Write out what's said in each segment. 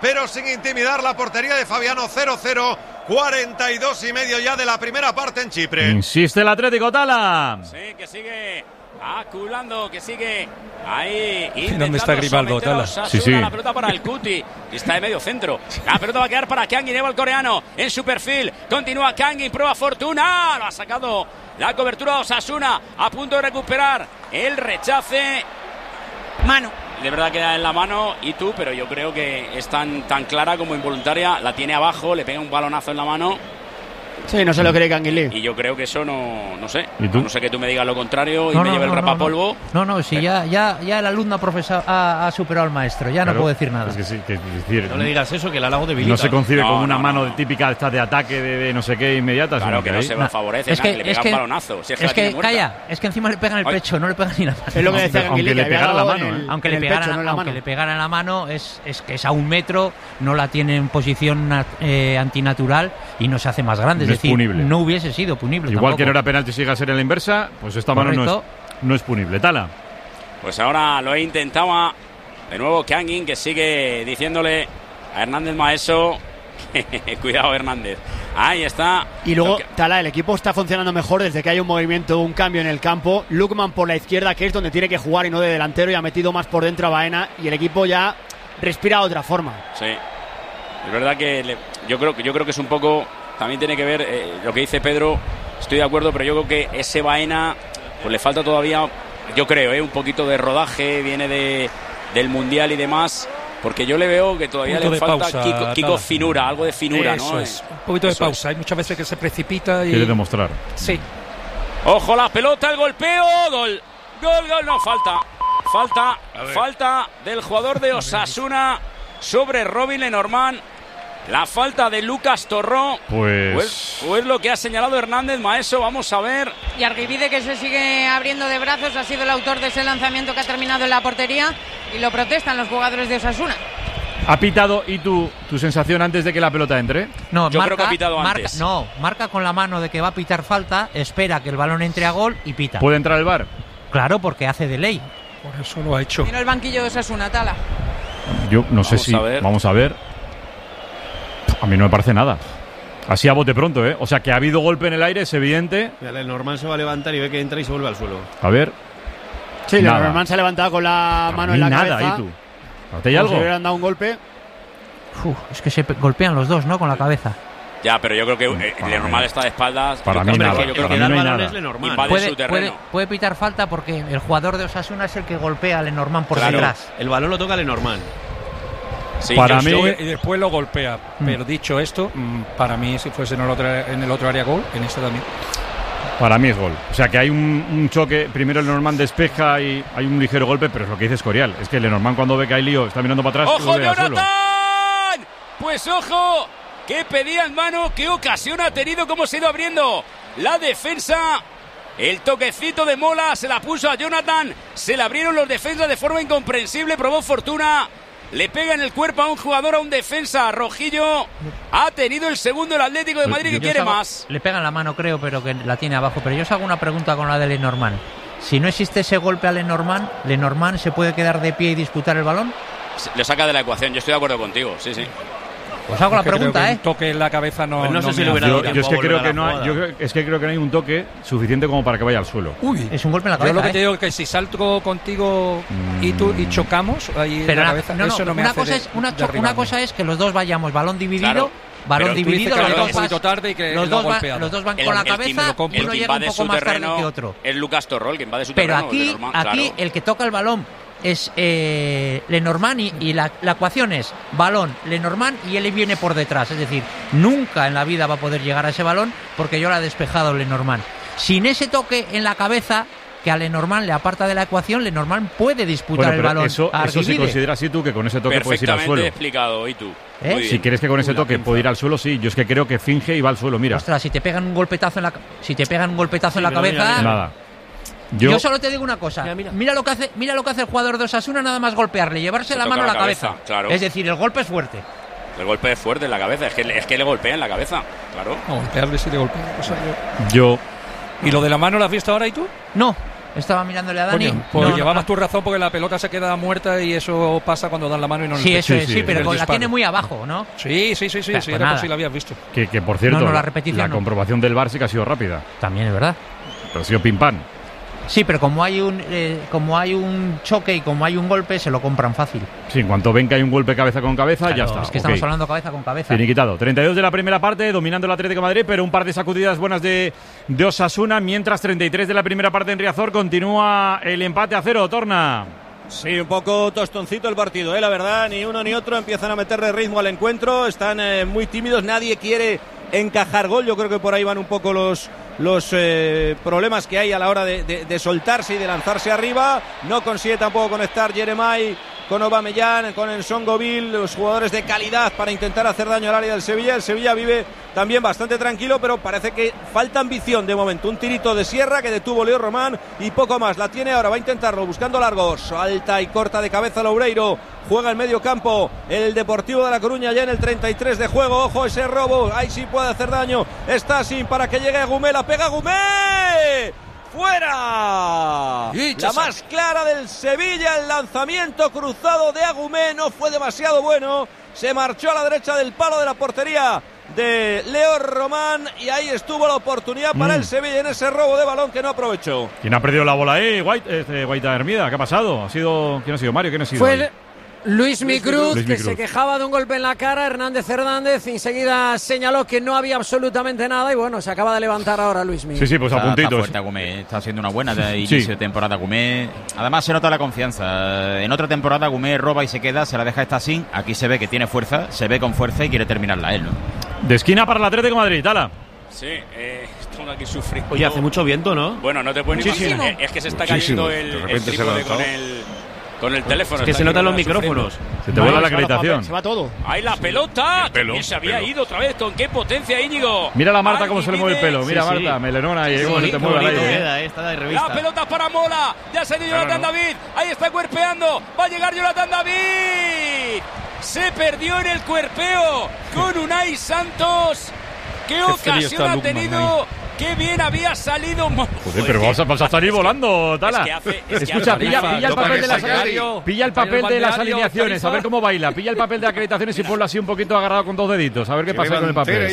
pero sin intimidar la portería de Fabiano. 0-0, 42,5 ya de la primera parte en Chipre. Insiste el Atlético, Tala. Sí, que sigue aculando, que sigue ahí. ¿Dónde está Grimaldo, Tala? Sí. La pelota para el Cuti, que está de medio centro. La pelota va a quedar para Kangin, lleva el coreano en su perfil. Continúa Kangin, prueba Fortuna. Lo ha sacado la cobertura de Osasuna, a punto de recuperar el rechace. Mano. De verdad queda en la mano y tú, pero yo creo que es tan clara como involuntaria. La tiene abajo, le pega un balonazo en la mano. Sí, no se lo cree Kangin Lee. Y yo creo que eso no sé. ¿Y tú? No sé que tú me digas lo contrario y me lleve el rapapolvo. No, si ya el alumno ha superado al maestro, ya Claro, no puedo decir nada. Es que sí, que es decir, No le digas eso, que el halago debilita. no se concibe como una mano no. típica esta de ataque de no sé qué inmediata. Claro sino que no ahí- se me favorece, Es que- le pega un balonazo. Si es que la tiene muerta. calla, es que encima le pegan el Ay. pecho, no le pegan ni la mano. Es lo que decía Kangin Lee, aunque le que había pegara la dado mano, en el- Aunque en le el pegaran, pecho, no en la aunque mano. le pegaran la mano, es que es a 1 metro, no la tiene en posición antinatural y no se hace más grande. No es es decir, punible. no hubiese sido punible. Igual que no tampoco. era penalti, sigue a ser en la inversa, pues esta mano Correcto. no es punible. Tala. Pues ahora lo intentaba de nuevo Kangin, que sigue diciéndole a Hernández Maeso. Cuidado, Hernández. Ahí está. Y luego, Tala, el equipo está funcionando mejor desde que hay un movimiento, un cambio en el campo. Lukman por la izquierda, que es donde tiene que jugar y no de delantero, y ha metido más por dentro a Baena, y el equipo ya respira de otra forma. Sí. Es verdad que yo creo que es un poco. También tiene que ver lo que dice Pedro. Estoy de acuerdo, pero yo creo que ese Baena pues le falta todavía, yo creo, un poquito de rodaje, viene del Mundial y demás, porque yo le veo que todavía Punto le de falta pausa, Kiko Tala. finura, algo de finura, Eso ¿no? es. Un poquito de Eso pausa. Hay muchas veces que se precipita y... Quiere demostrar. Sí. Ojo la pelota, el golpeo, gol, no, falta del jugador de Osasuna sobre Robin Lenormand. La falta de Lucas Torró, pues lo que ha señalado Hernández Maeso. Vamos a ver. Y Argibide, que se sigue abriendo de brazos, ha sido el autor de ese lanzamiento que ha terminado en la portería, y lo protestan los jugadores de Osasuna. ¿Ha pitado y tu sensación antes de que la pelota entre? No, Yo creo que ha pitado antes. Marca con la mano de que va a pitar falta, espera que el balón entre a gol y pita. ¿Puede entrar el VAR? Claro, porque hace de ley. Por eso lo ha hecho. Mira el banquillo de Osasuna, Tala. Yo no sé Vamos si... a ver. Vamos a ver. A mí no me parece nada. Así a bote pronto, ¿eh? O sea, que ha habido golpe en el aire, es evidente. El normal se va a levantar y ve que entra y se vuelve al suelo. A ver. Sí, Nada. Lenormand se ha levantado con la A mano mí en la nada, cabeza. ¿y tú? ¿No te hay Como algo? si le hubieran dado un golpe. Es que se golpean los dos, ¿no? Con la cabeza. Ya, pero yo creo que Para Lenormand mí. está de espaldas. Para mí Hombre, nada. que yo creo Para que mí no hay balón nada. es Lenormand. invade su terreno. Puede pitar falta porque el jugador de Osasuna es el que golpea a Lenormand por Claro. detrás. El balón lo toca Lenormand. Sí, Para yo mí- estoy- Y después lo golpea. Pero dicho esto, para mí, si fuese en el otro área gol, en este también. Para mí es gol. O sea, que hay un choque. Primero el Lenormand despeja y hay un ligero golpe, pero es lo que dice Escorial. Es que el Lenormand cuando ve que hay lío, está mirando para atrás y ¡Ojo, vuelve al suelo. Jonathan! Pues ojo, que pedía en mano, qué ocasión ha tenido, cómo se ha ido abriendo la defensa. El toquecito de Mola se la puso a Jonathan, se la abrieron los defensas de forma incomprensible, probó fortuna, le pega en el cuerpo a un jugador, a un defensa, Rojillo. Ha tenido el segundo el Atlético de Madrid, que Yo quiere os hago- más. Le pegan la mano, creo, pero que la tiene abajo. Pero yo os hago una pregunta con la de Lenormand. Si no existe ese golpe a Lenormand se puede quedar de pie y disputar el balón. Le saca de la ecuación, yo estoy de acuerdo contigo, sí. Os hago la Es que creo pregunta, que ¿eh? un toque en la cabeza no. Pues no sé me si le hace. hubiera dado Yo es que a creo volver que a la no hay, jugada. es que creo que no hay un toque suficiente como para que vaya al suelo. Uy, Es un golpe en la yo lo cabeza, que te ¿eh? digo es que si salto contigo y tú y chocamos ahí Pero en la cabeza, eso no me una hace cosa de- es una derribarme. cosa es que los dos vayamos balón dividido, Claro. balón Pero tú dividido, dices que los llega dos un poquito tarde y que los lo ha dos van, golpeado. los dos van El- con la el que cabeza, el que uno llega un invade poco su más tarde terreno que otro. es Lucas Torró, el que invade su Pero terreno. aquí Lenormand, claro. el que toca el balón es Lenormand y la ecuación es balón, Lenormand y él viene por detrás. Es decir, nunca en la vida va a poder llegar a ese balón porque yo lo he despejado Lenormand. Sin ese toque en la cabeza que a Lenormand le aparta de la ecuación, Lenormand puede disputar Bueno, el pero balón. eso a se Argibide. considera así tú, que con ese toque puedes ir al Perfectamente suelo. explicado, ¿y tú? ¿Eh? Muy Si bien. quieres que con ese toque pueda ir al suelo, sí. Yo es que creo que finge y va al suelo, mira. Ostras, si te pegan un golpetazo en la pero cabeza. Nada. Yo solo te digo una cosa. Mira. Mira lo que hace el jugador de Osasuna, nada más golpearle, llevarse Se la toca mano a la la cabeza. cabeza, claro. Es decir, el golpe es fuerte. El golpe es fuerte en la cabeza, es que le golpea en la cabeza, claro. No, golpearle sí le golpea. O sea, Yo ¿Y lo de la mano lo has visto ahora y tú? No, Estaba mirándole a Dani. Coño, pues llevabas tu razón porque la pelota se queda muerta y eso pasa cuando dan la mano y no Sí, eso es, sí, pero la disparo. tiene muy abajo, ¿no? Sí, pues era nada. por si la habías visto. Que por cierto, No, la repetición no. comprobación del VAR sí que ha sido rápida. También es verdad. Pero ha sido pim pam. Sí, pero como hay un choque y como hay un golpe, se lo compran fácil. Sí, en cuanto ven que hay un golpe cabeza con cabeza, Claro, ya está. Es que estamos hablando cabeza con cabeza. Finiquitado. 32 de la primera parte, dominando el Atlético de Madrid, pero un par de sacudidas buenas de Osasuna, mientras 33 de la primera parte en Riazor continúa el empate a 0. Torna. Sí, un poco tostoncito el partido, la verdad, ni uno ni otro empiezan a meterle ritmo al encuentro, están muy tímidos, nadie quiere encajar gol, yo creo que por ahí van un poco los problemas que hay a la hora de soltarse y de lanzarse arriba. No consigue tampoco conectar Jeremai con Aubameyang, con Nsongoville, los jugadores de calidad para intentar hacer daño al área del Sevilla. El Sevilla vive también bastante tranquilo, pero parece que falta ambición de momento. Un tirito de Sierra que detuvo Leo Román y poco más. La tiene ahora, va a intentarlo, buscando largos. Alta y corta de cabeza Loureiro. Juega en medio campo el Deportivo de La Coruña ya en el 33 de juego. Ojo ese robo, ahí sí puede hacer daño. Está sin para que llegue Agumé, la pega Agumé. ¡Fuera! La más clara del Sevilla, el lanzamiento cruzado de Agumé no fue demasiado bueno. Se marchó a la derecha del palo de la portería de Leo Román y ahí estuvo la oportunidad para el Sevilla en ese robo de balón que no aprovechó. ¿Quién ha perdido la bola ahí? Guaita Hermida, ¿qué ha pasado? ¿Quién ha sido Mario? ¿Quién ha sido? Fue Luis Micruz, Luis que Micruz. se quejaba de un golpe en la cara. Hernández enseguida señaló que no había absolutamente nada y bueno, se acaba de levantar ahora Luis Micruz. Sí, pues a Está puntitos. fuerte Agumé, está haciendo una buena inicio de temporada Agumé. Además se nota la confianza. En otra temporada Agumé roba y se queda, se la deja esta sin. Aquí se ve que tiene fuerza, se ve con fuerza y quiere terminarla él, ¿no? De esquina para el Atlético de Madrid, Tala. Sí, estamos aquí sufriendo. Oye, hace mucho viento, ¿no? Bueno, no te puedes ni Muchísimo. imaginar. Es que se está cayendo el trípode con el teléfono. Es que Está se notan los aquí micrófonos. Se te vuela la acreditación. Se va todo. ¡Ahí la pelota! Que se había ido otra vez. ¿Con qué potencia, Íñigo? Mira a Marta Ay, cómo se le mueve el pelo. Mira, Sí, sí. Marta, melenona y cómo se te mueve el bonito aire. queda, está de revista. La pelota para Mola. Ya se ha ido Jonathan David. Ahí está cuerpeando. Va a llegar Jonathan David. Se perdió en el cuerpeo con Unai Santos. ¡Qué frío ocasión está ha Lukman tenido! ¡Qué bien había salido! Joder, pero vas a salir volando, Tala. Escucha, pilla el papel de las pilla el papel de las alineaciones, a ver cómo baila. Pilla el papel de acreditaciones y ponlo así un poquito agarrado con 2 deditos, a ver qué pasa con el papel.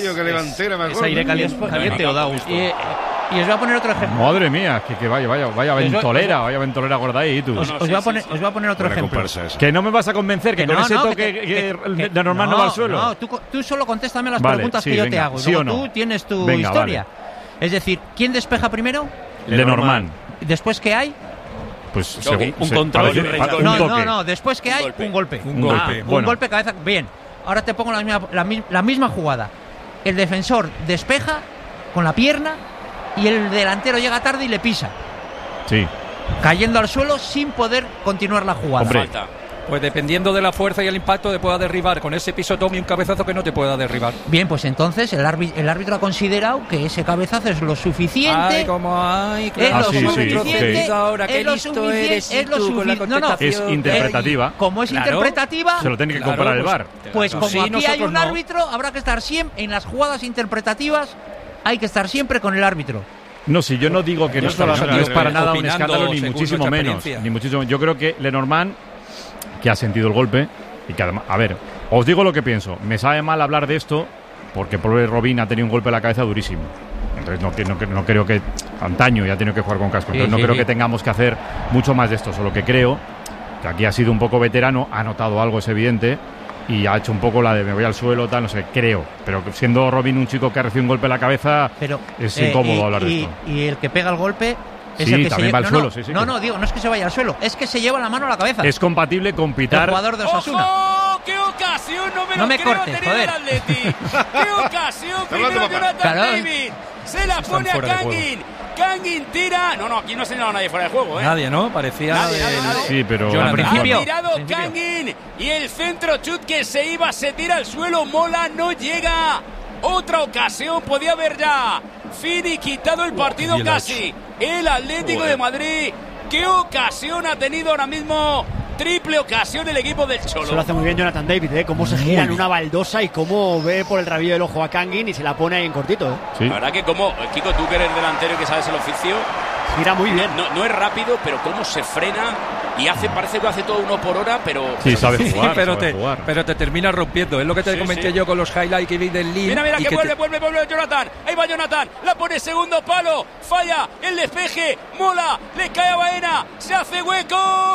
¿Es aire caliente o da gusto? Y os voy a poner otro ejemplo. Madre mía, que vaya ventolera gorda ahí, tú. Os voy a poner otro ejemplo. Que no me vas a convencer que con no, ese no, toque de normal no va al suelo. No, tú solo contéstame las Vale, preguntas sí, que yo te venga, hago. Y ¿sí luego o no? tú tienes tu Venga, historia. vale. Es decir, ¿quién despeja primero? Lenormand. ¿Después qué hay? Pues un control, un No, toque. no, después qué hay? Un golpe. Un golpe. Un Bueno. golpe cabeza. Bien, ahora te pongo la misma jugada. El defensor despeja con la pierna y el delantero llega tarde y le pisa, Sí. cayendo al suelo sin poder continuar la jugada. Hombre. Falta. Pues dependiendo de la fuerza y el impacto te pueda derribar con ese pisotón y un cabezazo que no te pueda derribar. Bien, pues entonces el árbitro ha considerado que ese cabezazo es lo suficiente. Ay, como ay, Es Ah, lo sí, sí, suficiente. ok. Ahora qué Es lo listo suficiente, eres es lo tú con la sufici- no, no. contestación. Es interpretativa. Como es Claro. interpretativa, Se lo tiene que Claro, comparar el pues, VAR. pues como Sí, aquí hay nosotros un no. árbitro, habrá que estar siempre en las jugadas interpretativas. Hay que estar siempre con el árbitro. No, si yo no digo que no, Yo solo no es para nada un opinando escándalo, ni según muchísimo nuestra menos. experiencia. Ni muchísimo. Yo creo que Lenormand, que ha sentido el golpe, y que además, a ver, os digo lo que pienso. Me sabe mal hablar de esto, porque pobre Robin ha tenido un golpe en la cabeza durísimo. Entonces no creo que antaño ya ha tenido que jugar con casco. Entonces no creo que tengamos que hacer mucho más de esto. Solo que creo que aquí ha sido un poco veterano, ha notado algo, es evidente, y ha hecho un poco la de me voy al suelo, tal, no sé, creo. Pero siendo Robin un chico que ha recibido un golpe en la cabeza, Pero es incómodo hablar de y, esto. y el que pega el golpe es Sí, el que también se va al no, suelo, no, sí, sí, no, que- no, digo, no es que se vaya al suelo, es que se lleva la mano a la cabeza. Es compatible con el pitar. jugador de Osasuna. ¡Ojo! ¡Qué ocasión! No me No lo me creo cortes, tener joder. el Atleti. ¡Qué ocasión! Primero Jonathan Claro. David. Se la pone a fuera de juego. Kangin. Kangin tira. No, aquí no ha señalado a nadie fuera de juego, ¿eh? Nadie, ¿no? Parecía Nadie. Sí, pero Jonathan. al principio. Ha tirado Kangin y el centro chut que se iba, se tira al suelo. Mola no llega. Otra ocasión podía haber ya finiquitado el partido y el casi. El Atlético de Madrid. ¿Qué ocasión ha tenido ahora mismo? Triple ocasión el equipo del Cholo. Eso lo hace muy bien Jonathan David, ¿eh? Cómo se gira en una baldosa y cómo ve por el rabillo del ojo a Kangin y se la pone ahí en cortito, ¿eh? Sí. La verdad que como, Kiko, tú que eres delantero y que sabes el oficio, respira muy bien. No es rápido, pero cómo se frena y parece que hace todo 1 por hora, pero... Sí, sabe jugar, pero te termina rompiendo. Es lo que te comenté yo con los highlights que vi del Lille. Mira, que vuelve Jonathan. Ahí va Jonathan. La pone segundo palo. Falla el despeje. Mola. Le cae a Baena. Se hace hueco.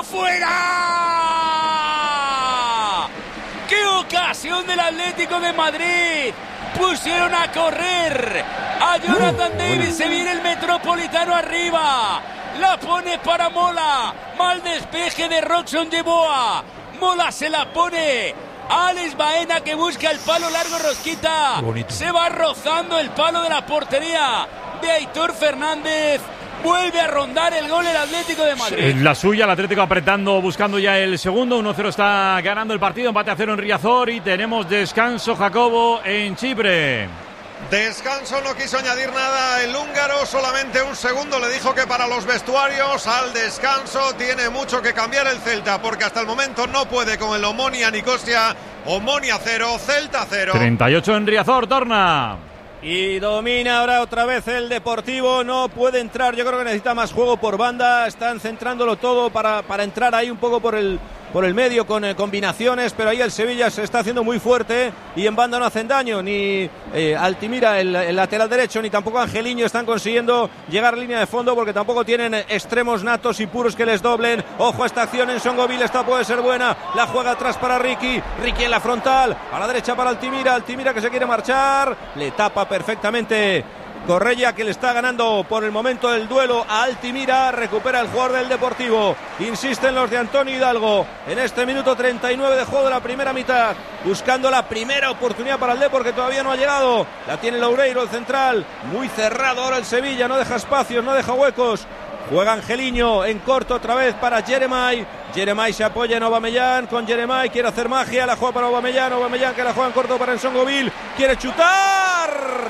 ¡Fuera! ¡Qué ocasión del Atlético de Madrid! Pusieron a correr a Jonathan David. Se viene el Metropolitano arriba. La pone para Mola. Mal despeje de Roxon Yeboah. Mola se la pone a Alex Baena, que busca el palo largo. Rosquita. Se va rozando el palo de la portería de Aitor Fernández. Vuelve a rondar el gol el Atlético de Madrid. La suya, el Atlético apretando, buscando ya el segundo. 1-0 está ganando el partido. Empate a 0 en Riazor y tenemos descanso, Jacobo, en Chipre. Descanso, no quiso añadir nada el húngaro, solamente un segundo. Le dijo que para los vestuarios al descanso tiene mucho que cambiar el Celta, porque hasta el momento no puede con el Omonia Nicosia. Omonia 0, Celta 0. 38 en Riazor, torna. Y domina ahora otra vez el Deportivo, no puede entrar, yo creo que necesita más juego por banda, están centrándolo todo para entrar ahí un poco por el medio con combinaciones, pero ahí el Sevilla se está haciendo muy fuerte y en banda no hacen daño, ni Altimira, el lateral derecho, ni tampoco Angeliño están consiguiendo llegar a línea de fondo porque tampoco tienen extremos natos y puros que les doblen. Ojo a esta acción en Songoville, esta puede ser buena, la juega atrás para Ricky en la frontal, a la derecha para Altimira que se quiere marchar, le tapa perfectamente Correia, que le está ganando por el momento el duelo a Altimira. Recupera el jugador del Deportivo, insisten los de Antonio Hidalgo en este minuto 39 de juego de la primera mitad, buscando la primera oportunidad para el Depor, que todavía no ha llegado. La tiene Loureiro, el central, muy cerrado ahora el Sevilla, no deja espacios, no deja huecos. Juega Angeliño en corto otra vez para Jeremai se apoya en Aubameyang, con Jeremai quiere hacer magia, la juega para Aubameyang que la juega en corto para Nsongoville, quiere chutar,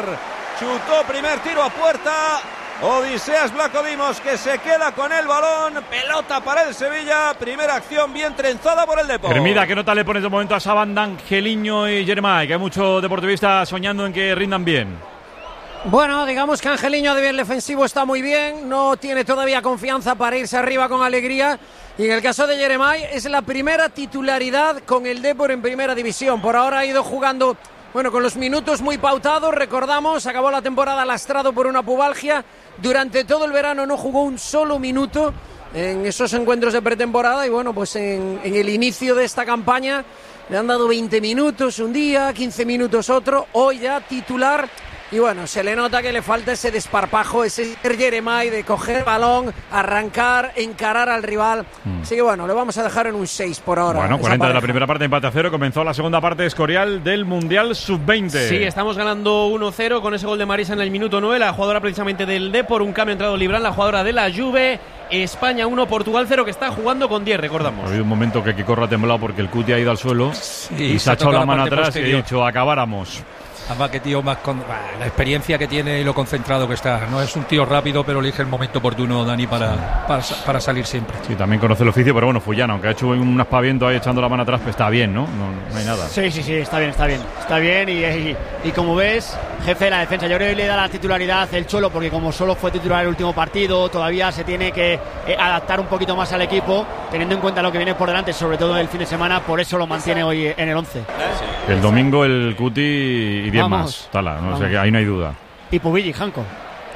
chutó, primer tiro a puerta. Odiseas Vlachodimos, que se queda con el balón, pelota para el Sevilla, primera acción bien trenzada por el Depor. Hermida, ¿qué nota le pones de momento a esa banda Angeliño y Jeremai? Que hay muchos deportivistas soñando en que rindan bien. Bueno, digamos que Angeliño a nivel defensivo está muy bien, no tiene todavía confianza para irse arriba con alegría, y en el caso de Jeremai es la primera titularidad con el Depor en primera división. Por ahora ha ido jugando, bueno, con los minutos muy pautados. Recordamos, acabó la temporada lastrado por una pubalgia, durante todo el verano no jugó un solo minuto en esos encuentros de pretemporada, y bueno, pues en el inicio de esta campaña le han dado 20 minutos un día, 15 minutos otro, hoy ya titular. Y bueno, se le nota que le falta ese desparpajo, ese Jeremai de coger balón, arrancar, encarar al rival. Así que bueno, le vamos a dejar en un 6 por ahora. Bueno, 40 de la primera parte, empate a 0. Comenzó la segunda parte Escorial del Mundial Sub-20. Sí, estamos ganando 1-0 con ese gol de Marisa en el minuto 9. La jugadora precisamente del Depor, un cambio entrado Libran, la jugadora de la Juve. España 1, Portugal 0, que está jugando con 10, recordamos. Ha habido un momento que Kiko ha temblado porque el Cuti ha ido al suelo y se ha echado la mano atrás posterior. Y ha dicho, acabáramos. Además, que tío más con la experiencia que tiene y lo concentrado que está. No es un tío rápido, pero elige el momento oportuno, Dani, para salir siempre. Sí, también conoce el oficio, pero bueno, Fullana, aunque ha hecho un aspaviento ahí echando la mano atrás, pues está bien, ¿no? No hay nada. Sí, está bien y como ves, jefe de la defensa, yo creo que le da la titularidad el Cholo, porque como solo fue titular el último partido, todavía se tiene que adaptar un poquito más al equipo, teniendo en cuenta lo que viene por delante, sobre todo el fin de semana, por eso lo mantiene hoy en el 11. El domingo el Cuti y 10 más, Tala, ¿no? O sea que ahí no hay duda. Y Pubilli, Janko.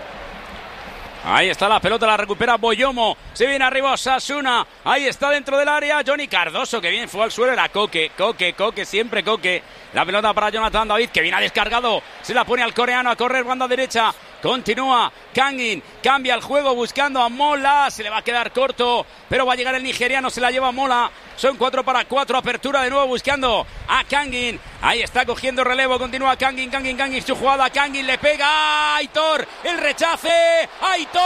Ahí está la pelota, la recupera Boyomo. Se viene arriba Osasuna. Ahí está dentro del área Johnny Cardoso, que bien fue al suelo. Era Coque, siempre Coque. La pelota para Jonathan David, que viene descargado. Se la pone al coreano a correr, banda derecha. Continúa Kangin, cambia el juego buscando a Mola. Se le va a quedar corto, pero va a llegar el nigeriano. Se la lleva Mola. Son 4 para 4. Apertura de nuevo buscando a Kangin. Ahí está cogiendo relevo. Continúa Kangin. Su jugada. Kangin le pega a Aitor. El rechace. Aitor.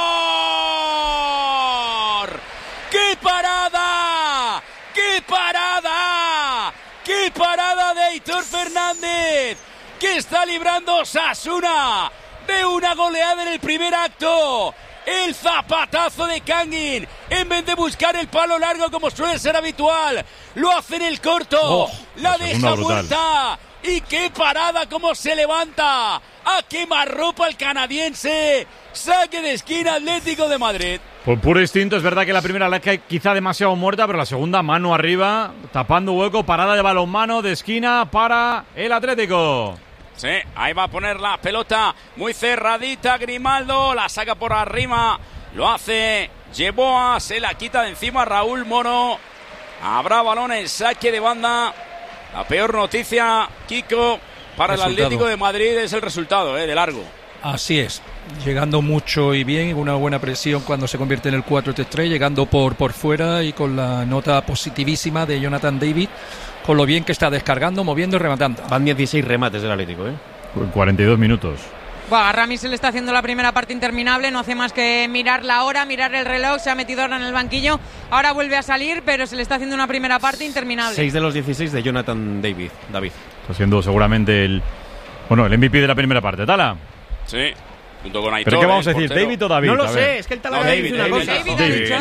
¡Qué parada! ¡Qué parada! ¡Qué parada de Aitor Fernández! Que está librando Osasuna de una goleada en el primer acto. El zapatazo de Kangin, en vez de buscar el palo largo como suele ser habitual, lo hace en el corto. La deja vuelta. Y qué parada, cómo se levanta. A quemarropa el canadiense. Saque de esquina Atlético de Madrid. Por puro instinto, es verdad que la primera la que quizá demasiado muerta, pero la segunda mano arriba, tapando hueco, parada de balonmano de esquina para el Atlético. Sí, ahí va a poner la pelota muy cerradita Grimaldo, la saca por arriba, lo hace Yeboah, se la quita de encima Raúl Moro. Habrá balón en saque de banda. La peor noticia, Kiko, para el Atlético de Madrid es el resultado, de largo. Así es, llegando mucho y bien, una buena presión cuando se convierte en el 4-3, llegando por fuera y con la nota positivísima de Jonathan David, con lo bien que está descargando, moviendo y rematando. Van 16 remates del Atlético, 42 minutos. A Rami se le está haciendo la primera parte interminable, no hace más que mirar la hora, mirar el reloj, se ha metido ahora en el banquillo, ahora vuelve a salir, pero se le está haciendo una primera parte interminable. 6 de los 16 de Jonathan David. Está siendo seguramente el MVP de la primera parte. ¿Tala? Sí, junto con Aitor. ¿Pero qué vamos a decir, David o David? No lo sé, es que el Tala dice una cosa. David ha dicho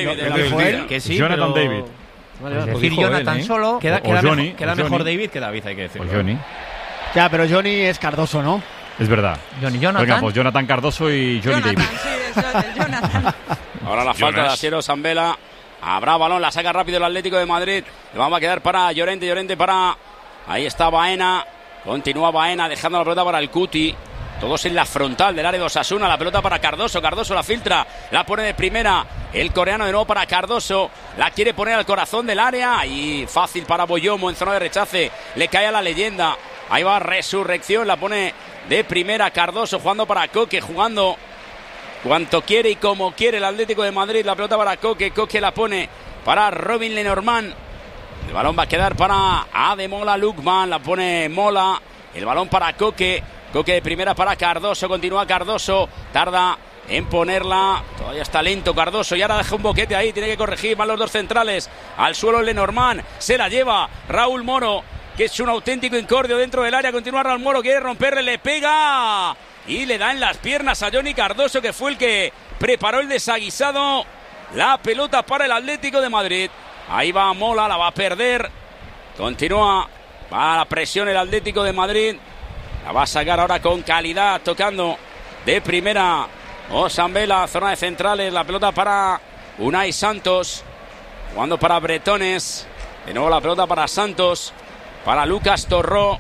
David. Que sí, Jonathan pero... David. Vale, decir Jonathan solo. Queda Johnny, mejor David que David, hay que decirlo. O Johnny. Ya, pero Johnny es Cardoso, ¿no? Es verdad. Jonathan. Venga, pues Jonathan Cardoso y Johnny David. Sí, eso es el Jonathan. Ahora la falta de Asiero Zambela. Habrá balón, la saca rápido el Atlético de Madrid. Le vamos a quedar para Llorente para... Ahí está Baena. Continúa Baena dejando la pelota para el Cuti. Todos en la frontal del área de Osasuna. La pelota para Cardoso. Cardoso la filtra. La pone de primera. El coreano de nuevo para Cardoso. La quiere poner al corazón del área. Y fácil para Boyomo en zona de rechace. Le cae a la leyenda. Ahí va Resurrección. La pone de primera Cardoso. Jugando para Coque. Jugando cuanto quiere y como quiere el Atlético de Madrid. La pelota para Coque. Coque la pone para Robin Lenormand. El balón va a quedar para Ademola Lookman. La pone Mola. El balón para Coque. Coque de primera para Cardoso, continúa Cardoso, tarda en ponerla, todavía está lento Cardoso y ahora deja un boquete ahí, tiene que corregir, van los dos centrales, al suelo Lenormand, se la lleva Raúl Moro, que es un auténtico incordio dentro del área, continúa Raúl Moro, quiere romperle, le pega y le da en las piernas a Johnny Cardoso, que fue el que preparó el desaguisado, la pelota para el Atlético de Madrid, ahí va Mola, la va a perder, continúa, va a la presión el Atlético de Madrid. La va a sacar ahora con calidad, tocando de primera Osambela, zona de centrales, la pelota para Unai Santos, jugando para Bretones, de nuevo la pelota para Santos, para Lucas Torró,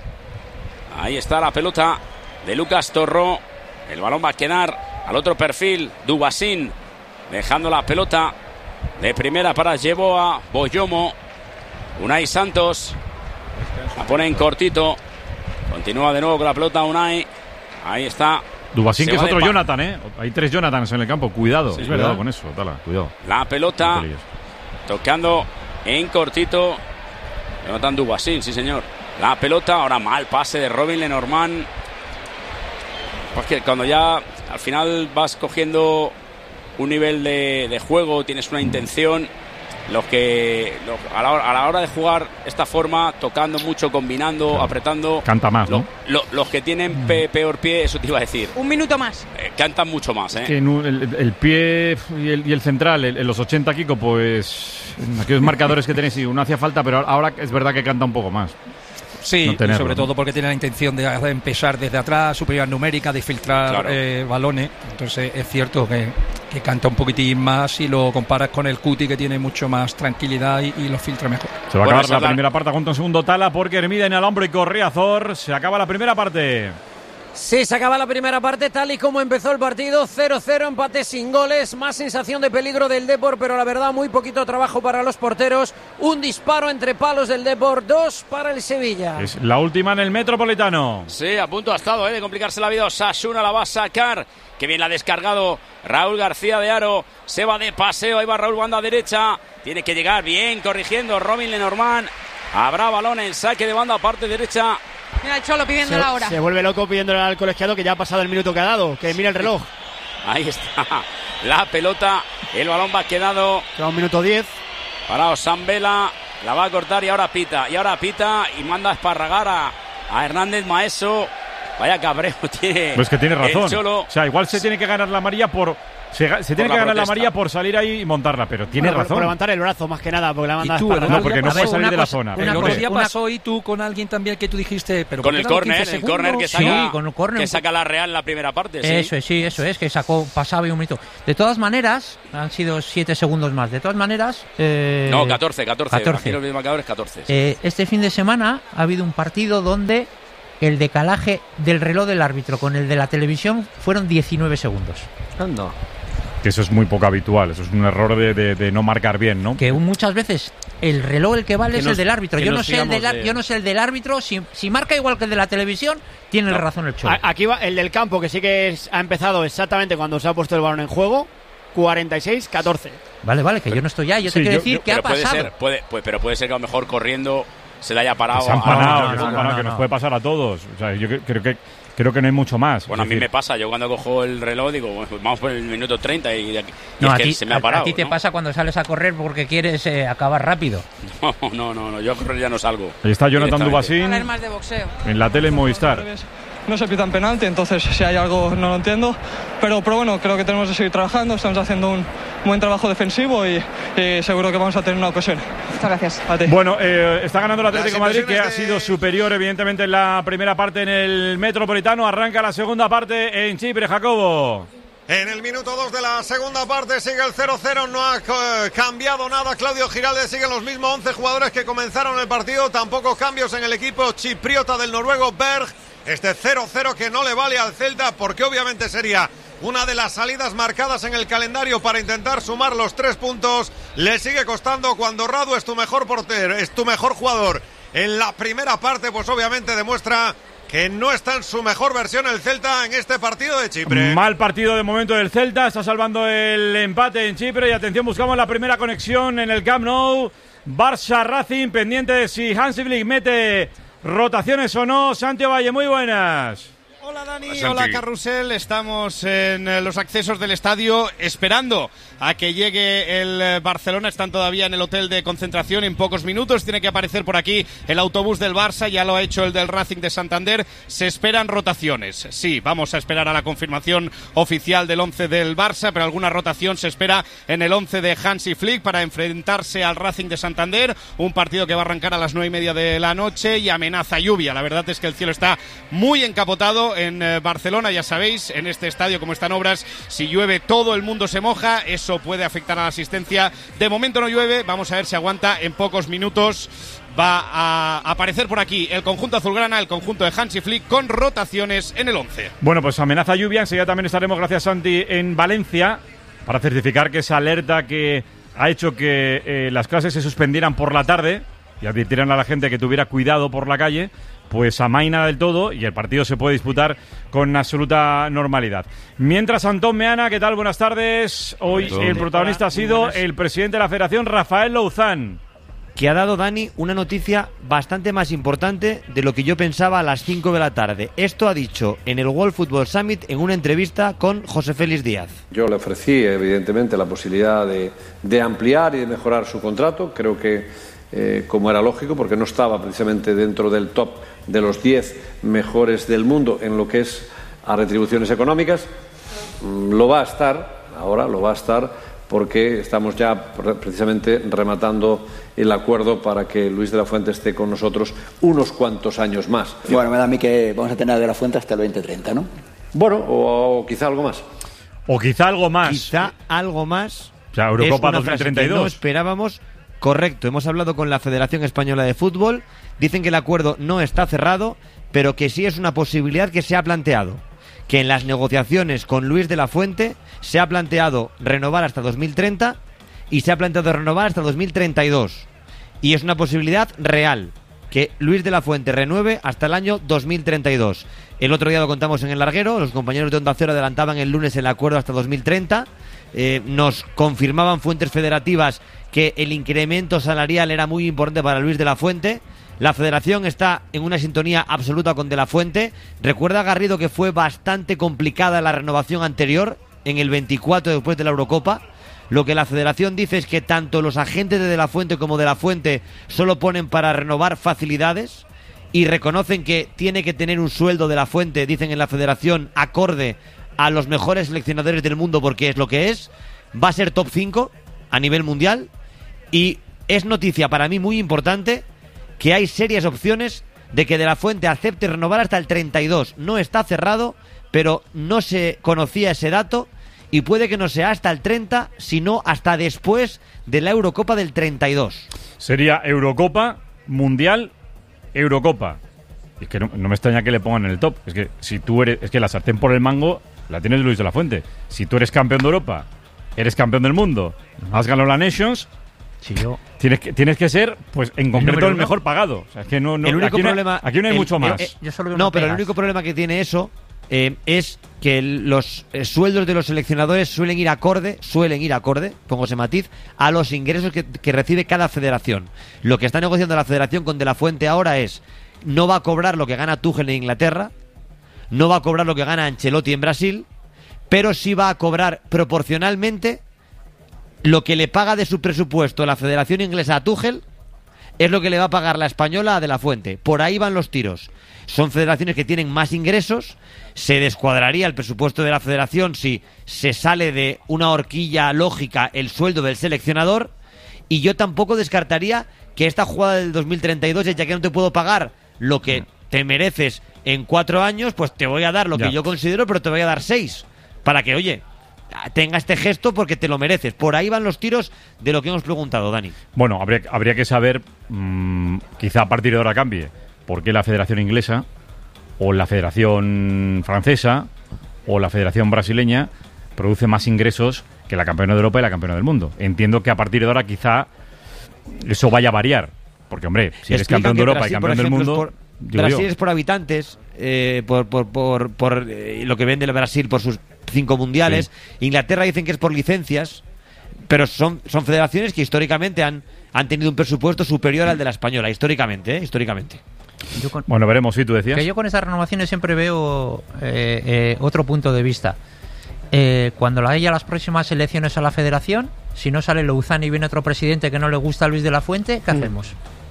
ahí está la pelota de Lucas Torró, el balón va a quedar al otro perfil, Dubasín, dejando la pelota de primera para Yeboah, Boyomo, Unai Santos, la pone en cortito. Continúa de nuevo con la pelota Unai. Ahí está. Dubasín, que es otro Jonathan, Hay 3 Jonathans en el campo. Cuidado, sí, cuidado ¿verdad? con eso. Tala, cuidado. La pelota tocando en cortito. Jonathan Dubasín, sí señor. La pelota, ahora mal pase de Robin Lenormand. Porque cuando ya al final vas cogiendo un nivel de juego, tienes una intención. A la hora de jugar esta forma, tocando mucho, combinando, apretando, canta más, ¿no? Los que tienen peor pie, eso te iba a decir. Un minuto más. Cantan mucho más, Que el pie y el central, en los 80, Kiko, pues en aquellos marcadores que tenéis, sí, uno hacía falta, pero ahora es verdad que canta un poco más. Sí, no tenerlo, sobre ¿no? todo porque tiene la intención de empezar desde atrás, superioridad numérica, de filtrar balones. Entonces es cierto que canta un poquitín más si lo comparas con el Cuti, que tiene mucho más tranquilidad y lo filtra mejor. Se va a acabar la primera parte junto a un segundo Tala, porque Hermida en el hombro y Corriazor. Se acaba la primera parte. Sí, se acaba la primera parte tal y como empezó el partido, 0-0, empate sin goles, más sensación de peligro del Depor, pero la verdad muy poquito trabajo para los porteros, un disparo entre palos del Depor, 2 para el Sevilla. Es la última en el Metropolitano. Sí, a punto ha estado de complicarse la vida. Osasuna la va a sacar, que bien la ha descargado Raúl García de Haro, se va de paseo, ahí va Raúl banda derecha, tiene que llegar bien, corrigiendo Robin Lenormand, habrá balón en saque de banda parte derecha. Mira el Cholo pidiendo la hora. Se vuelve loco pidiéndole al colegiado que ya ha pasado el minuto que ha dado, que mira el reloj. Ahí está la pelota, el balón va quedado. Queda 1 minuto 10. Para Osambela, la va a cortar y ahora pita y manda a esparragar a Hernández Maeso. Vaya cabreo tiene. Pues que tiene razón. El Cholo. O sea, igual se tiene que ganar la amarilla por Se tiene que ganar la amarilla por salir ahí y montarla, pero tiene razón. Por levantar el brazo, más que nada, porque la manda no, porque no puede salir de la zona. El otro día pasó y tú con alguien también que tú dijiste, pero con el córner que saca, sí, con el córner que saca la Real en la primera parte. Eso es, que sacó, pasaba y un minuto. De todas maneras, han sido 7 segundos más. De todas maneras... no, 14. Aquí los marcadores 14. Este fin de semana ha habido un partido donde el decalaje del reloj del árbitro con el de la televisión fueron 19 segundos. Anda. Que eso es muy poco habitual, eso es un error de no marcar bien, ¿no? Que muchas veces el reloj el que vale es el del árbitro. Yo no sé el del árbitro, si marca igual que el de la televisión, tiene razón el Cholo. Aquí va el del campo, que sí que ha empezado exactamente cuando se ha puesto el balón en juego, 46-14. Vale, que yo no estoy ya, yo te quiero decir que ha pasado. Pero puede ser que a lo mejor corriendo se le haya parado. Se han parado, que nos puede pasar a todos. O sea, yo creo que no hay mucho más. Bueno, a mí me pasa, yo cuando cojo el reloj digo, bueno, pues vamos por el minuto 30 y es que se me ha parado. A ti te pasa cuando sales a correr porque quieres acabar rápido. No, yo a correr ya no salgo. Ahí está Jonathan Dubasín más de boxeo. En la tele Movistar. No se pitan penalti, entonces si hay algo no lo entiendo, pero bueno, creo que tenemos que seguir trabajando, estamos haciendo un buen trabajo defensivo y seguro que vamos a tener una ocasión. Muchas gracias. A ti. Bueno, está ganando el Atlético de Madrid, que ha sido superior evidentemente en la primera parte en el Metropolitano. Arranca la segunda parte en Chipre, Jacobo. En el minuto 2 de la segunda parte sigue el 0-0, no ha cambiado nada. Claudio Giraldes, siguen los mismos 11 jugadores que comenzaron el partido, tampoco cambios en el equipo chipriota del noruego Berg. Este 0-0 que no le vale al Celta porque obviamente sería una de las salidas marcadas en el calendario para intentar sumar los 3 puntos. Le sigue costando cuando Radu es tu mejor portero, es tu mejor jugador. En la primera parte pues obviamente demuestra que no está en su mejor versión el Celta en este partido de Chipre. Mal partido de momento del Celta, está salvando el empate en Chipre y atención, buscamos la primera conexión en el Camp Nou. Barça Racing, pendiente de si Hansi Flick mete rotaciones o no. Santi Valle, muy buenas. Hola Dani, hola Carrusel, estamos en los accesos del estadio esperando a que llegue el Barcelona. Están todavía en el hotel de concentración, en pocos minutos tiene que aparecer por aquí el autobús del Barça, ya lo ha hecho el del Racing de Santander. Se esperan rotaciones, sí, vamos a esperar a la confirmación oficial del 11 del Barça, pero alguna rotación se espera en el 11 de Hansi Flick para enfrentarse al Racing de Santander, un partido que va a arrancar a las 9:30 de la noche y amenaza lluvia. La verdad es que el cielo está muy encapotado en Barcelona, ya sabéis, en este estadio como están obras, si llueve todo el mundo se moja, eso puede afectar a la asistencia. De momento no llueve, vamos a ver si aguanta. En pocos minutos va a aparecer por aquí el conjunto azulgrana, el conjunto de Hansi Flick con rotaciones en el 11. Bueno, pues amenaza lluvia, enseguida también estaremos, gracias Santi, en Valencia para certificar que esa alerta que ha hecho que las clases se suspendieran por la tarde y advirtieran a la gente que tuviera cuidado por la calle, pues amaina del todo y el partido se puede disputar con absoluta normalidad. Mientras, Antón Meana, ¿qué tal? Buenas tardes. Hoy el protagonista ha sido el presidente de la Federación, Rafael Louzán, que ha dado, Dani, una noticia bastante más importante de lo que yo pensaba a las 5 de la tarde. Esto ha dicho en el World Football Summit en una entrevista con José Félix Díaz. Yo le ofrecí, evidentemente, la posibilidad de ampliar y de mejorar su contrato. Creo que como era lógico, porque no estaba precisamente dentro del top de los 10 mejores del mundo en lo que es a retribuciones económicas. Lo va a estar porque estamos ya precisamente rematando el acuerdo para que Luis de la Fuente esté con nosotros unos cuantos años más. Bueno, me da a mí que vamos a tener a de la Fuente hasta el 2030, ¿no? Bueno, o quizá algo más. Quizá algo más. O sea, Eurocopa 2032. No esperábamos. Correcto, hemos hablado con la Federación Española de Fútbol, dicen que el acuerdo no está cerrado, pero que sí es una posibilidad que se ha planteado, que en las negociaciones con Luis de la Fuente se ha planteado renovar hasta 2030 y se ha planteado renovar hasta 2032, y es una posibilidad real, que Luis de la Fuente renueve hasta el año 2032. El otro día lo contamos en el larguero, los compañeros de Onda Cero adelantaban el lunes el acuerdo hasta 2030, nos confirmaban fuentes federativas que el incremento salarial era muy importante para Luis de la Fuente. La Federación está en una sintonía absoluta con de la Fuente. Recuerda, Garrido, que fue bastante complicada la renovación anterior, en el 24 después de la Eurocopa. Lo que la Federación dice es que tanto los agentes de la Fuente como de la Fuente solo ponen para renovar facilidades y reconocen que tiene que tener un sueldo de la Fuente, dicen en la Federación, acorde a los mejores seleccionadores del mundo porque es lo que es, va a ser top 5 a nivel mundial y es noticia para mí muy importante que hay serias opciones de que De la Fuente acepte renovar hasta el 32. No está cerrado, pero no se conocía ese dato y puede que no sea hasta el 30, sino hasta después de la Eurocopa del 32. Sería Eurocopa, Mundial, Eurocopa. Es que no me extraña que le pongan en el top. Es que si tú eres, es que la sartén por el mango la tienes Luis de la Fuente. Si tú eres campeón de Europa, eres campeón del mundo, has ganado la Nations, tienes que ser, pues en concreto el mejor pagado. O sea, es que no el único problema, aquí no hay mucho más. Pero el único problema que tiene eso es que los sueldos de los seleccionadores suelen ir acorde, pongo ese matiz, a los ingresos que recibe cada federación. Lo que está negociando la federación con De la Fuente ahora es: no va a cobrar lo que gana Tuchel en Inglaterra, no va a cobrar lo que gana Ancelotti en Brasil, pero sí va a cobrar proporcionalmente lo que le paga de su presupuesto la Federación Inglesa a Tuchel, es lo que le va a pagar la española a De la Fuente. Por ahí van los tiros. Son federaciones que tienen más ingresos, se descuadraría el presupuesto de la federación si se sale de una horquilla lógica el sueldo del seleccionador, y yo tampoco descartaría que esta jugada del 2032 es: ya que no te puedo pagar lo que te mereces en 4 años, pues te voy a dar lo que yo considero, pero te voy a dar 6, para que, oye, tenga este gesto porque te lo mereces. Por ahí van los tiros de lo que hemos preguntado, Dani. Bueno, habría que saber, quizá a partir de ahora cambie, por qué la Federación Inglesa o la Federación Francesa o la Federación Brasileña produce más ingresos que la campeona de Europa y la campeona del mundo. Entiendo que a partir de ahora quizá eso vaya a variar, porque, hombre, si eres campeón de Europa Brasil, y campeón del mundo... Brasil es por habitantes, por lo que vende el Brasil por sus 5 mundiales. Sí. Inglaterra dicen que es por licencias, pero son federaciones que históricamente han tenido un presupuesto superior al de la española, históricamente. Bueno, veremos, tú decías. Que yo con estas renovaciones siempre veo otro punto de vista. Cuando haya las próximas elecciones a la federación, si no sale Louzán y viene otro presidente que no le gusta a Luis de la Fuente, ¿qué hacemos?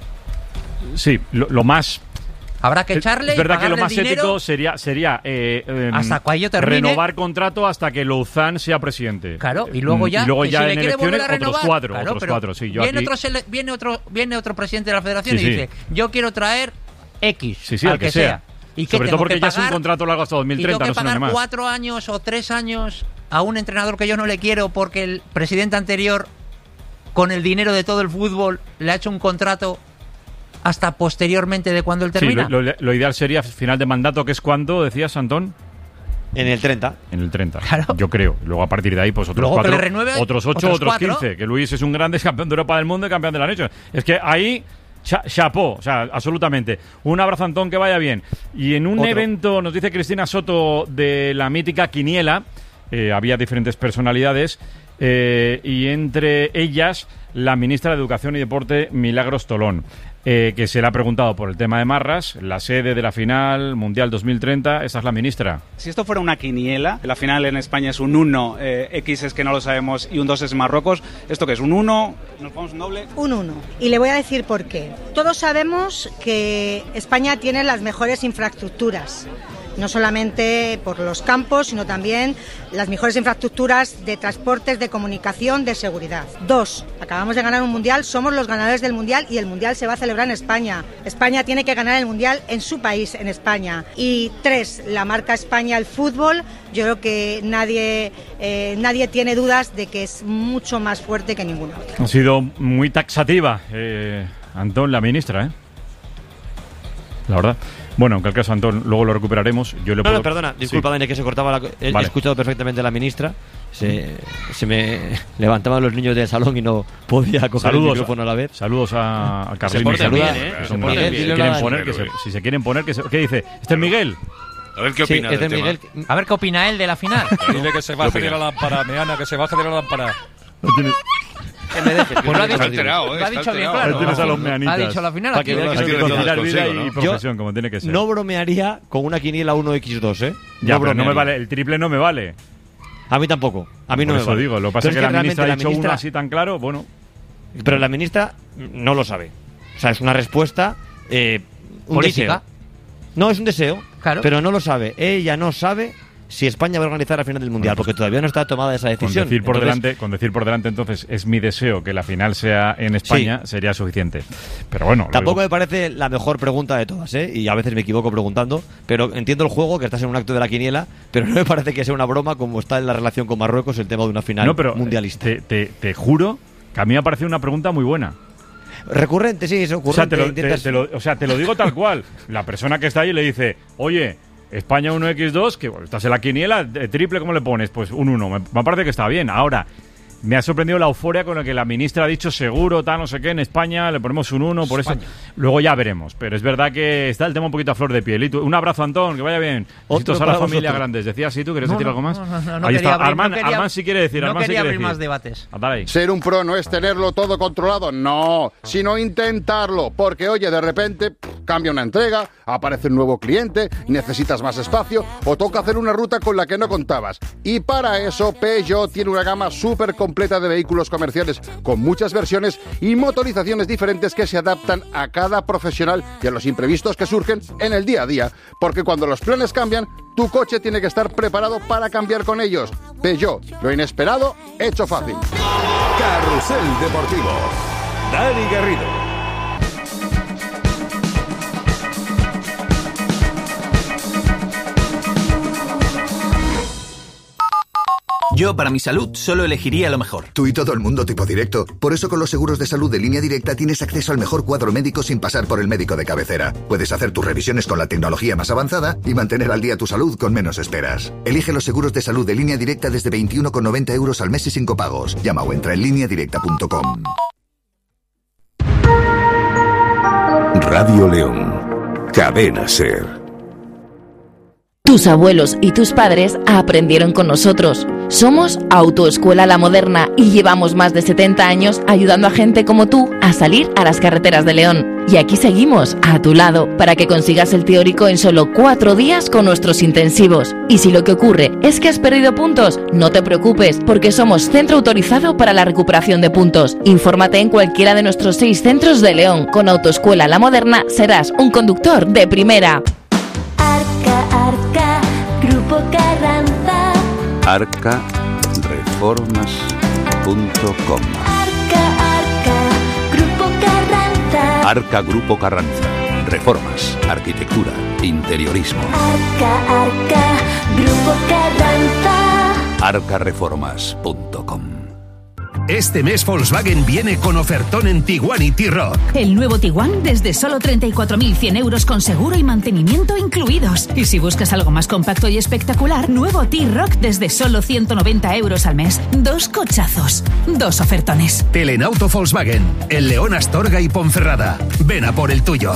Sí, lo más... Habrá que echarle. Es verdad que lo más ético sería hasta cuando termine, renovar contrato hasta que Louzán sea presidente. Claro, y luego ya, en elecciones otros cuatro. Sí, viene otro presidente de la federación y dice: yo quiero traer X, al que sea. ¿Y sobre todo porque ya es un contrato largo hasta 2030. ¿Y tengo que pagar 4 años o 3 años a un entrenador que yo no le quiero porque el presidente anterior, con el dinero de todo el fútbol, le ha hecho un contrato hasta posteriormente de cuando él termina? Sí, lo ideal sería final de mandato, que es cuando, decías, Antón. En el 30. En el 30, claro. Yo creo. Luego a partir de ahí, pues otros 4, otros 8, otros 15. Que Luis es un grande campeón de Europa del mundo y campeón de la Nations. Es que ahí, chapó, o sea, absolutamente. Un abrazo, Antón, que vaya bien. Y en un evento, nos dice Cristina Soto, de la mítica Quiniela, había diferentes personalidades, y entre ellas la ministra de Educación y Deporte, Milagros Tolón, que se le ha preguntado por el tema de Marras, la sede de la final Mundial 2030. Esa es la ministra. Si esto fuera una quiniela, la final en España es un 1, X es que no lo sabemos, y un 2 es Marruecos. ¿Esto qué es? ¿Un 1? ¿Nos vamos un doble? Un 1. Y le voy a decir por qué. Todos sabemos que España tiene las mejores infraestructuras, no solamente por los campos, sino también las mejores infraestructuras de transportes, de comunicación, de seguridad. 2, acabamos de ganar un mundial, somos los ganadores del mundial y el mundial se va a celebrar en España. España tiene que ganar el mundial en su país, en España. Y 3, la marca España, el fútbol, yo creo que nadie tiene dudas de que es mucho más fuerte que ninguna otra. Ha sido muy taxativa, Antón, la ministra, la verdad. Bueno, en cualquier caso, Antón, luego lo recuperaremos. Yo le puedo... Perdona, disculpa, Dani, que se cortaba He escuchado perfectamente a la ministra. Se me levantaban los niños del salón y no podía coger el micrófono a la vez. Saludos a Carlini. Si se quieren poner, ¿qué dice? ¿Este es Miguel? A ver qué opina del tema. A ver qué opina él de la final. Dile que se baje de la lámpara, Meana, que se baje de la lámpara. Que me dejes. Pues lo ha dicho bien claro. Tienes a los meanitas. Ha dicho la final. Para que veas que conciliar vida y profesión, como tiene que ser. No bromearía con una quiniela 1x2, Ya, pero no me vale. El triple no me vale. A mí tampoco. A mí no me vale. Eso digo. Lo que pasa es que la ministra ha dicho uno así tan claro, bueno. Pero la ministra no lo sabe. O sea, es una respuesta política. No, es un deseo, claro. Pero no lo sabe. Ella no sabe si España va a organizar la final del Mundial, porque todavía no está tomada esa decisión. Con decir por delante, entonces, es mi deseo que la final sea en España, sería suficiente. Pero bueno, tampoco me parece la mejor pregunta de todas, y a veces me equivoco preguntando, pero entiendo el juego, que estás en un acto de la quiniela, pero no me parece que sea una broma como está en la relación con Marruecos el tema de una final mundialista. Te juro que a mí me ha parecido una pregunta muy buena. Recurrente, sí, es ocurrente. O sea, te lo digo tal cual. La persona que está ahí le dice, oye, España 1x2, que bueno, estás en la quiniela, triple, ¿cómo le pones? Pues un 1. Me parece que está bien. Ahora, me ha sorprendido la euforia con la que la ministra ha dicho seguro, tal, no sé qué, en España le ponemos un 1, por España. Eso. Luego ya veremos, pero es verdad que está el tema un poquito a flor de piel. Y tú, un abrazo, Antón, que vaya bien. Besitos a la familia Grandes. ¿Decías tú? ¿Quieres decir algo más? No ahí está. Abrir, Armand sí quiere decir. No Armand quería sí abrir decir. más debates. Ser un pro no es tenerlo todo controlado, no, sino intentarlo, porque oye, de repente cambia una entrega, aparece un nuevo cliente, necesitas más espacio o toca hacer una ruta con la que no contabas. Y para eso Peugeot tiene una gama súper completa de vehículos comerciales con muchas versiones y motorizaciones diferentes que se adaptan a cada profesional y a los imprevistos que surgen en el día a día, porque cuando los planes cambian, tu coche tiene que estar preparado para cambiar con ellos. Peugeot, lo inesperado, hecho fácil. Carrusel Deportivo. Dani Garrido. Yo, para mi salud, solo elegiría lo mejor. Tú y todo el mundo tipo directo. Por eso con los seguros de salud de Línea Directa tienes acceso al mejor cuadro médico sin pasar por el médico de cabecera. Puedes hacer tus revisiones con la tecnología más avanzada y mantener al día tu salud con menos esperas. Elige los seguros de salud de Línea Directa desde 21,90 € al mes y sin copagos. Llama o entra en lineadirecta.com. Radio León. Cadena SER. Tus abuelos y tus padres aprendieron con nosotros. Somos Autoescuela La Moderna y llevamos más de 70 años ayudando a gente como tú a salir a las carreteras de León. Y aquí seguimos, a tu lado, para que consigas el teórico en solo 4 días con nuestros intensivos. Y si lo que ocurre es que has perdido puntos, no te preocupes, porque somos centro autorizado para la recuperación de puntos. Infórmate en cualquiera de nuestros 6 centros de León. Con Autoescuela La Moderna serás un conductor de primera. Arca, Grupo Carranza. Arcareformas.com. Arca, Grupo Carranza. Arca Grupo Carranza. Reformas, arquitectura, interiorismo. Arca, Grupo Carranza. Arcareformas.com. Este mes Volkswagen viene con ofertón en Tiguan y T-Roc. El nuevo Tiguan desde solo 34.100 € con seguro y mantenimiento incluidos. Y si buscas algo más compacto y espectacular, nuevo T-Roc desde solo 190 € al mes. 2 cochazos, 2 ofertones. Telenauto Volkswagen, en León, Astorga y Ponferrada. Ven a por el tuyo.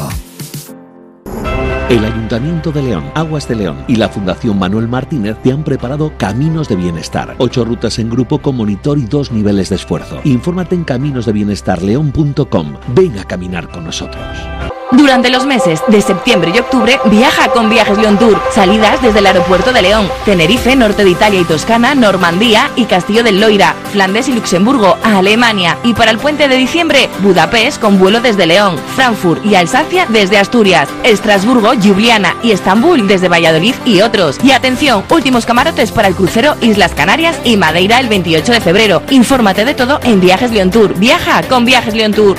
El Ayuntamiento de León, Aguas de León y la Fundación Manuel Martínez te han preparado Caminos de Bienestar. 8 rutas en grupo con monitor y 2 niveles de esfuerzo. Infórmate en caminosdebienestarleón.com. Ven a caminar con nosotros. Durante los meses de septiembre y octubre, viaja con Viajes León Tour. Salidas desde el aeropuerto de León, Tenerife, norte de Italia y Toscana, Normandía y Castillo del Loira, Flandes y Luxemburgo, a Alemania. Y para el puente de diciembre, Budapest con vuelo desde León, Frankfurt y Alsacia desde Asturias, Estrasburgo, Ljubljana y Estambul desde Valladolid y otros. Y atención, últimos camarotes para el crucero Islas Canarias y Madeira el 28 de febrero. Infórmate de todo en Viajes León Tour. Viaja con Viajes León Tour.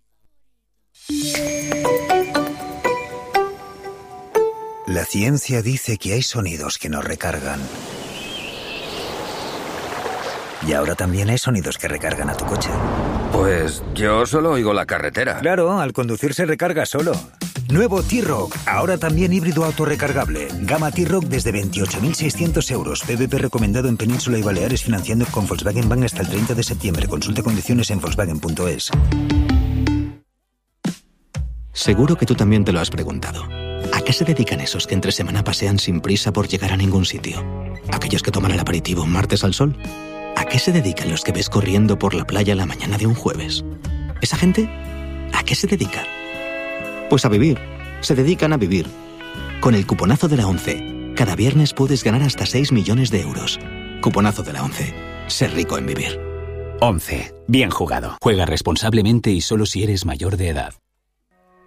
La ciencia dice que hay sonidos que nos recargan. Y ahora también hay sonidos que recargan a tu coche. Pues yo solo oigo la carretera. Claro, al conducir se recarga solo. Nuevo T-Roc, ahora también híbrido autorrecargable. Gama T-Roc desde 28.600 €. PVP recomendado en Península y Baleares, financiando con Volkswagen Bank hasta el 30 de septiembre. Consulta condiciones en volkswagen.es. Seguro que tú también te lo has preguntado. ¿A qué se dedican esos que entre semana pasean sin prisa por llegar a ningún sitio? ¿Aquellos que toman el aperitivo un martes al sol? ¿A qué se dedican los que ves corriendo por la playa la mañana de un jueves? ¿Esa gente? ¿A qué se dedica? Pues a vivir. Se dedican a vivir. Con el cuponazo de la ONCE, cada viernes puedes ganar hasta 6 millones de euros. Cuponazo de la ONCE. Ser rico en vivir. ONCE. Bien jugado. Juega responsablemente y solo si eres mayor de edad.